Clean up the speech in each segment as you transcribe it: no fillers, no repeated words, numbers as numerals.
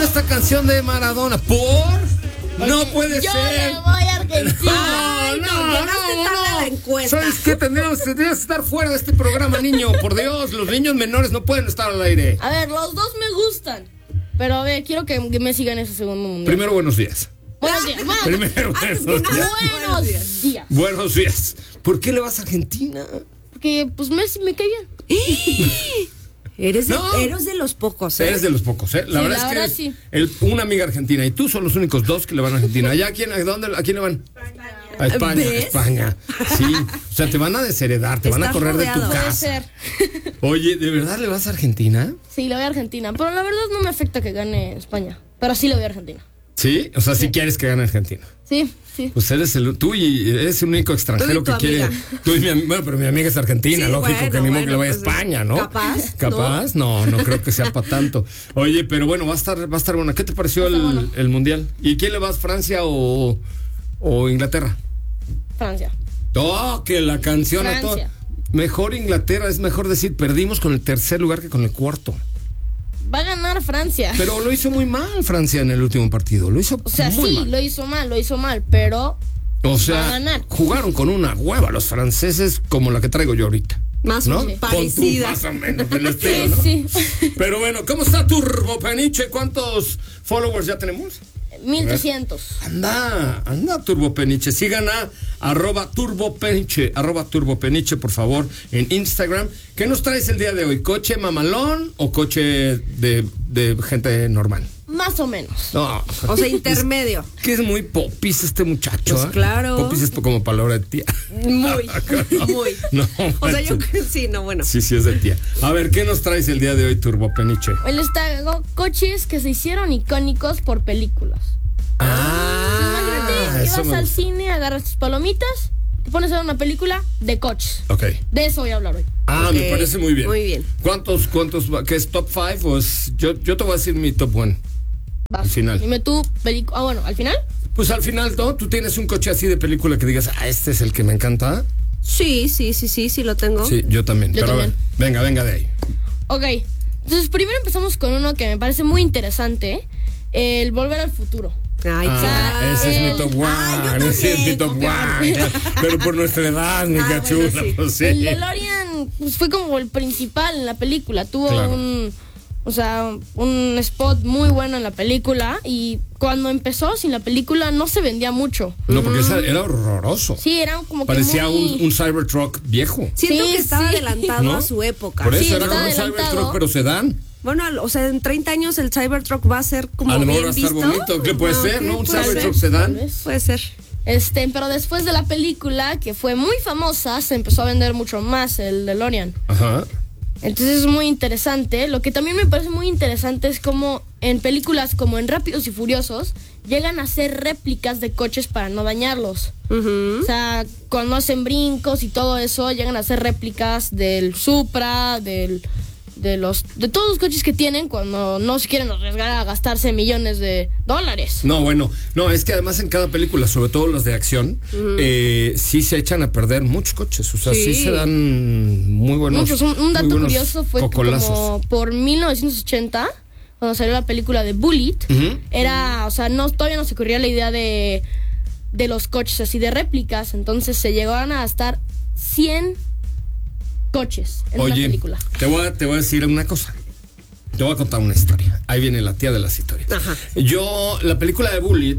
Esta canción de Maradona, no puede yo ser. Yo le voy a Argentina. No. La encuesta. ¿Sabes qué? Tendrías que estar fuera de este programa, niño. Por Dios, los niños menores no pueden estar al aire. A ver, los dos me gustan. Pero a ver, quiero que me sigan ese segundo mundial. Primero, buenos días. Buenos días. Primero, Buenos días. Buenos días. ¿Por qué le vas a Argentina? Porque, pues, Messi me cae bien. Eres de los pocos, ¿eh? Eres de los pocos, ¿eh? La verdad es que una amiga argentina y tú son los únicos dos que le van a Argentina. ¿Allá a quién le van? A España. ¿Ves? España. Sí. O sea, te van a desheredar, te van a correr de tu rodeado. Puede casa. ser. Oye, ¿de verdad le vas a Argentina? Sí, le voy a Argentina. Pero la verdad no me afecta que gane España. Pero sí le voy a Argentina. ¿Sí? O sea, si quieres que gane Argentina. Sí. Pues eres el único extranjero que quiere. Tú y bueno, pero mi amiga es argentina, Sí, lógico bueno, que ni modo que le vaya a pues, España, ¿no? ¿Capaz? No creo que sea para tanto. Oye, pero bueno, va a estar buena. ¿Qué te pareció el mundial? ¿Y quién le vas, Francia o Inglaterra? Francia. Oh, que la canción a todo. Mejor Inglaterra, es mejor decir, perdimos con el tercer lugar que con el cuarto. Va a ganar Francia. Pero lo hizo muy mal Francia en el último partido. Lo hizo muy mal. Lo hizo mal, pero o sea, va a ganar. Jugaron con una hueva los franceses como la que traigo yo ahorita. Más ¿no? parecida. Más o menos del estilo, ¿no? Sí. Pero bueno, ¿cómo está Turbo Peniche? ¿Cuántos followers ya tenemos? 1300. Anda Turbo Peniche. Sigan a @Turbo Peniche, por favor, en Instagram. ¿Qué nos traes el día de hoy? ¿Coche mamalón o coche de gente normal? Más o menos. No. O sea, intermedio. Que es muy popis este muchacho. Pues claro. Popis es como palabra de tía. Muy. No, O sea, yo creo que sí, no, bueno. Sí, es de tía. A ver, ¿qué nos traes el día de hoy, Turbo Peniche? Él está coches que se hicieron icónicos por películas. Imagínate que vas al cine, agarras tus palomitas, te pones a ver una película de coches. Ok. De eso voy a hablar hoy. Okay. Me parece muy bien. Muy bien. ¿Cuántos? ¿Qué es top 5 o es? Yo te voy a decir mi top 1. Vas. Al final. Dime tú, bueno, ¿al final? Pues al final, ¿no? ¿Tú tienes un coche así de película que digas, este es el que me encanta? Sí, lo tengo. Sí, yo también. Yo también. A ver, venga de ahí. Ok. Entonces, primero empezamos con uno que me parece muy interesante. El Volver al Futuro. Ay, ese es mi top 1. Ese es mi top 1. Pero por nuestra edad, mi cachula. Bueno, sí. Pues sí. El DeLorean pues, fue como el principal en la película. Tuvo un spot muy bueno en la película. Y cuando empezó, sin la película, no se vendía mucho. No, porque era horroroso. Sí, era como que parecía un Cybertruck viejo. Siento que estaba adelantado ¿no? a su época. Por eso Sí, era como un Cybertruck, pero sedán. Bueno, o sea, en 30 años el Cybertruck va a ser como a lo mejor bien va a estar visto. bonito. ¿Qué puede ser, no? Un Cybertruck Tal sedán. vez. Puede ser. Pero después de la película, que fue muy famosa, se empezó a vender mucho más el DeLorean. Ajá. Entonces es muy interesante. Lo que también me parece muy interesante es como en películas como en Rápidos y Furiosos llegan a hacer réplicas de coches para no dañarlos. O sea, cuando hacen brincos y todo eso, llegan a hacer réplicas del Supra, de todos los coches que tienen cuando no se quieren arriesgar a gastarse millones de dólares. No, bueno, es que además en cada película, sobre todo las de acción, sí se echan a perder muchos coches. O sea, sí se dan muy buenos. Muchos. Un dato curioso fue cocolazos. como por 1980, cuando salió la película de Bullet, era, o sea, todavía no se ocurría la idea de los coches así de réplicas. Entonces se llegaron a gastar 100 coches en una película. Te voy a decir una cosa. Te voy a contar una historia. Ahí viene la tía de las historias. Ajá. La película de Bullet,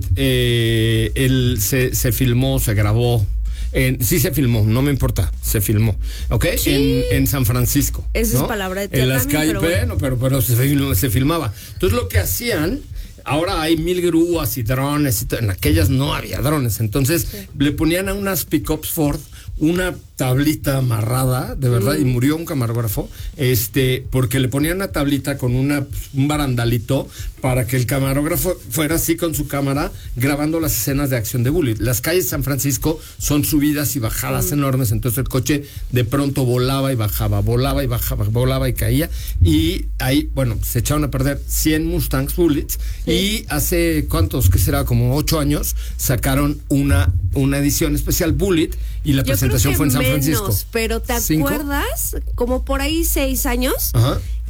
se filmó, se grabó. Sí se filmó, no me importa, se filmó, ¿ok? Sí. En San Francisco. Esa ¿no? es palabra de tía en las también, calles, pero se filmaba. Entonces lo que hacían, ahora hay 1000 grúas y drones, en aquellas no había drones. Entonces le ponían a unas pickups Ford una tablita amarrada, de verdad, y murió un camarógrafo, porque le ponían una tablita con un barandalito para que el camarógrafo fuera así con su cámara grabando las escenas de acción de Bullet. Las calles de San Francisco son subidas y bajadas enormes, entonces el coche de pronto volaba y bajaba, volaba y bajaba, volaba y caía, y ahí, bueno, se echaron a perder 100 Mustangs Bullets, y hace, ¿cuántos? ¿Qué será? Como 8 años, sacaron una edición especial Bullet, y la presentación fue en San Francisco. Pero ¿te acuerdas? Como por ahí 6 años,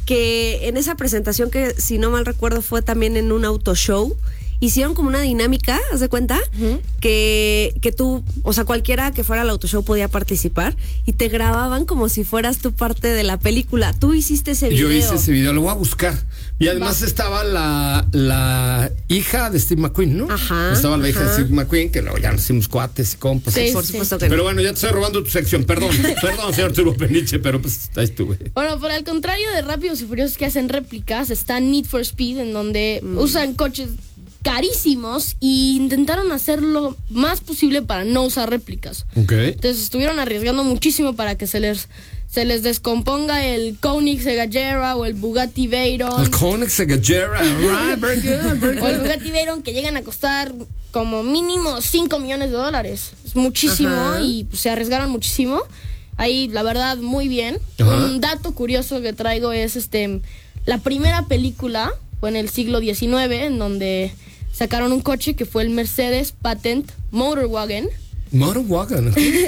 que en esa presentación, que si no mal recuerdo fue también en un auto show, hicieron como una dinámica, ¿haz de cuenta? Que tú, o sea, cualquiera que fuera al auto show podía participar y te grababan como si fueras tu parte de la película. Tú hiciste ese video. Yo hice ese video, lo voy a buscar. Y además estaba la hija de Steve McQueen, ¿no? Ajá. Estaba la hija de Steve McQueen, que luego ya nos hicimos cuates y compas. Sí, Por supuesto que no. Pero bueno, ya te estoy robando tu sección. Perdón, señor Turbo Peniche, pero pues ahí estuve. Bueno, por el contrario de Rápidos y Furiosos que hacen réplicas, está Need for Speed, en donde usan coches carísimos y intentaron hacer lo más posible para no usar réplicas. Ok. Entonces estuvieron arriesgando muchísimo para que se les descomponga el Koenigsegg Agera o el Bugatti Veyron. El Koenigsegg Agera, right, very good, very O el good. Bugatti Veyron, que llegan a costar como mínimo $5 millones. Es muchísimo. Ajá. Y pues, se arriesgaron muchísimo. Ahí, la verdad, muy bien. Ajá. Un dato curioso que traigo es la primera película fue en el siglo XIX, en donde sacaron un coche que fue el Mercedes Patent Motorwagen. Motorwagen.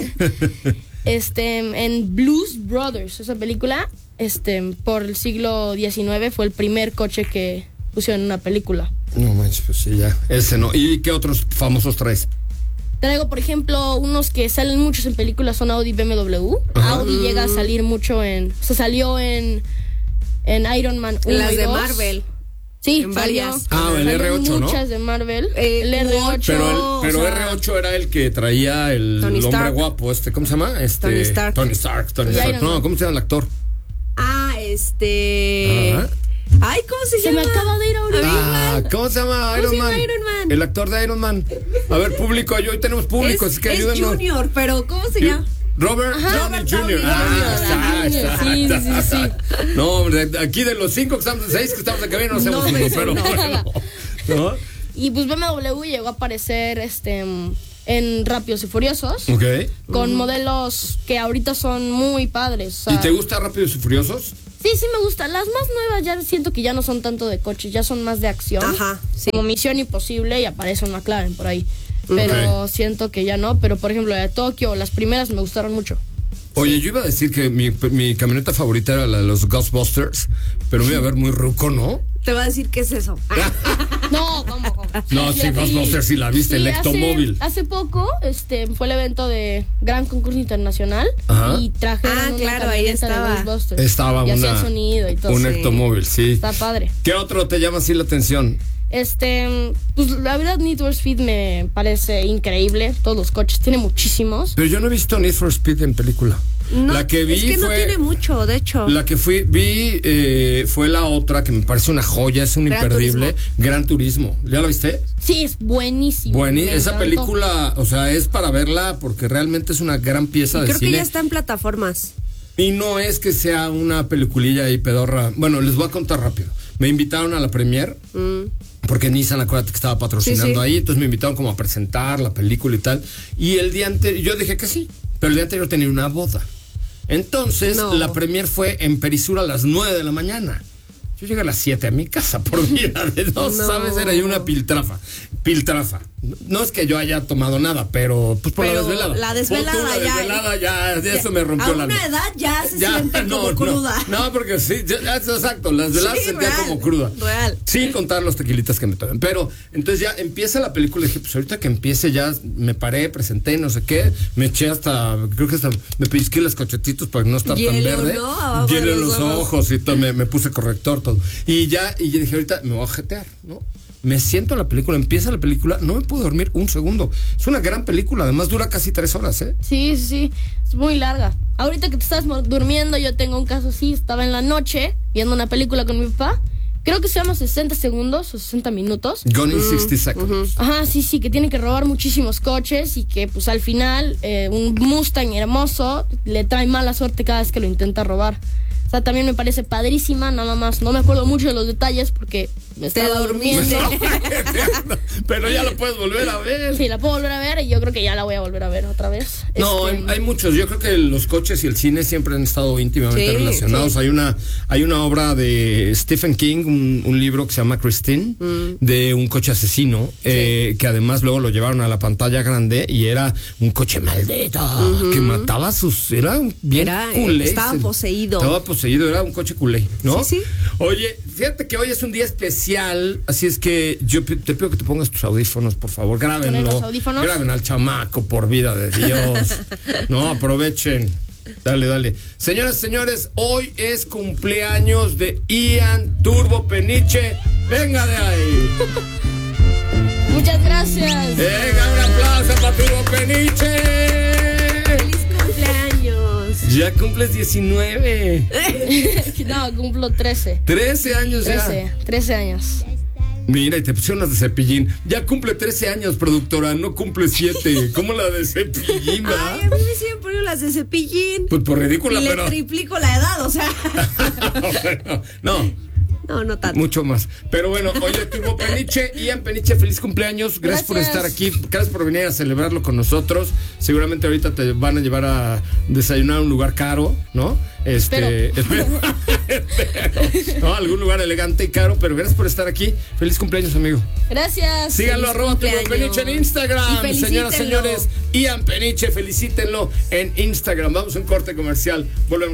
En Blues Brothers, esa película, por el siglo XIX fue el primer coche que pusieron en una película. No manches, pues sí, ya. Ese no. ¿Y qué otros famosos traes? Traigo, por ejemplo, unos que salen muchos en películas, son Audi y BMW. Ajá. Audi llega a salir mucho se salió en Iron Man 1 Las y de 2. Marvel. Sí, En salió. varias. Ah, el Salieron R8, ¿no? muchas de Marvel. El El R8. Pero o sea, R8 era el que traía el Tony hombre Stark. guapo, Tony ¿cómo se llama? Stark. Tony Stark. Y Iron Man. No, ¿cómo se llama el actor? Ah, Ajá. Ay, ¿cómo se Se me llama? acaba de ir ahorita. ¿Cómo se llama ¿Cómo Iron se llama Man? Iron Man? El actor de Iron Man. A ver, público, hoy tenemos público, así que es ayúdenos. Junior, pero ¿cómo se llama? Robert Downey Robert Jr. Downey Está. Sí. No, hombre, aquí de los 5 que estamos, 6 que estamos acá, no hacemos No, uno, pero no. bueno. ¿No? Y pues BMW llegó a aparecer en Rápidos y Furiosos Ok. con modelos que ahorita son muy padres. o sea, ¿Y te gusta Rápidos y Furiosos? Sí, me gustan. Las más nuevas ya siento que ya no son tanto de coches, ya son más de acción. Ajá, sí. Como Misión Imposible y aparece un McLaren por ahí. Pero siento que ya no. Pero por ejemplo, la de Tokio, las primeras me gustaron mucho. Oye, yo iba a decir que mi camioneta favorita era la de los Ghostbusters, pero me iba a ver muy ruco, ¿no? Te va a decir qué es eso. No, ¿cómo? No, sí, Ghostbusters sí la viste, el Ectomóvil. Hace poco fue el evento de Gran Concurso Internacional. Ajá. Y trajeron una claro, ahí camioneta de estaba. Ghostbusters. Estaba y hacía sonido y todo. un Sí. Ectomóvil, sí. Está padre. ¿Qué otro te llama así la atención? Pues la verdad Need for Speed me parece increíble. Todos los coches, tiene muchísimos. Pero yo no he visto Need for Speed en película. No, la que vi es que no fue... tiene mucho, de hecho. La que vi fue la otra que me parece una joya, es un Gran imperdible. Turismo. Gran Turismo. ¿Ya la viste? Sí, es buenísimo. Bueno, me esa encantó. película, o sea, es para verla porque realmente es una gran pieza de Creo que cine. ya está en plataformas. Y no es que sea una peliculilla ahí pedorra. Bueno, les voy a contar rápido. Me invitaron a la premier porque Nissan, acuérdate que estaba patrocinando Sí. ahí, entonces me invitaron como a presentar la película y tal. Y el día anterior, yo dije que sí, pero el día anterior tenía una boda. Entonces, No. la premier fue en Perisur a las 9 de la mañana. Yo llegué a las 7 a mi casa por vida de dos, No. ¿sabes? Era yo una piltrafa. No es que yo haya tomado nada, pero pues por Pero la desvelada. la desvelada Pon tú, la ya- desvelada ya, eso me rompió A la una edad ya se siente como cruda. No, porque sí, exacto, las veladas Sí, sentía real, como cruda. real. Sin contar los tequilitas que me toman. Pero entonces ya empieza la película y dije, pues ahorita que empiece ya me paré, presenté, no sé qué, me eché creo que hasta me pellizqué los cachetitos para no estar tan Hielo, verde. ¿no? Abajo de Hielo en los los ojos. ojos y todo, me puse corrector, todo. Y yo dije, ahorita me voy a jetear, ¿no? Me siento en la película, empieza la película, no me puedo dormir un segundo. Es una gran película, además dura casi 3 horas, ¿eh? Sí, es muy larga. Ahorita que te estás durmiendo, yo tengo un caso así. Estaba en la noche viendo una película con mi papá. Creo que se llama 60 segundos o 60 minutos. Gone in 60 seconds. Ajá, sí, que tiene que robar muchísimos coches y que pues al final un Mustang hermoso le trae mala suerte cada vez que lo intenta robar. O sea, también me parece padrísima, nada más. No me acuerdo mucho de los detalles porque me estaba durmiendo. Pero ya lo puedes volver a ver. Sí, la puedo volver a ver y yo creo que ya la voy a volver a ver otra vez. No, hay muchos. Yo creo que los coches y el cine siempre han estado íntimamente relacionados. Sí. Hay una obra de Stephen King, un libro que se llama Christine, de un coche asesino, que además luego lo llevaron a la pantalla grande y era un coche maldito que mataba a sus... Era bien culé. Estaba poseído. Era un coche culé, ¿no? Sí. Oye, fíjate que hoy es un día especial, así es que yo te pido que te pongas tus audífonos, por favor, grábenlo. ¿Los audífonos? Graben al chamaco, por vida de Dios. No, aprovechen. Dale. Señoras y señores, hoy es cumpleaños de Ian Turbo Peniche. Venga de ahí. Muchas gracias. Venga, un aplauso para Turbo Peniche. ¡Feliz cumpleaños! Ya cumples 19. No, cumplo 13. 13 años 13 años. Mira, y te pusieron las de Cepillín. Ya cumple 13 años, productora, no cumple 7. ¿Cómo la de Cepillín, va? Ay, a mí me siguen poniendo las de Cepillín. Pues por ridícula, y pero... le triplico la edad, o sea. No tanto. Mucho más. Pero bueno, oye, Turbo Peniche, Ian Peniche, feliz cumpleaños. Gracias por estar aquí. Gracias por venir a celebrarlo con nosotros. Seguramente ahorita te van a llevar a desayunar a un lugar caro, ¿no? Espero. No, algún lugar elegante y caro, pero gracias por estar aquí. Feliz cumpleaños, amigo. Gracias. Síganlo, @Turbo Peniche en Instagram. Señoras, señores, Ian Peniche, felicítenlo en Instagram. Vamos a un corte comercial. Volvemos.